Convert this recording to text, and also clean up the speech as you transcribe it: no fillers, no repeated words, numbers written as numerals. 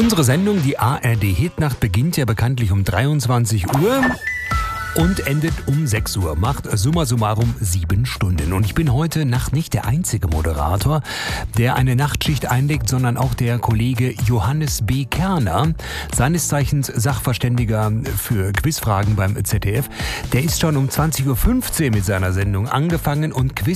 Unsere Sendung, die ARD Hitnacht, beginnt ja bekanntlich um 23 Uhr und endet um 6 Uhr. Macht summa summarum 7 Stunden. Und ich bin heute Nacht nicht der einzige Moderator, der eine Nachtschicht einlegt, sondern auch der Kollege Johannes B. Kerner, seines Zeichens Sachverständiger für Quizfragen beim ZDF. Der ist schon um 20.15 Uhr mit seiner Sendung angefangen und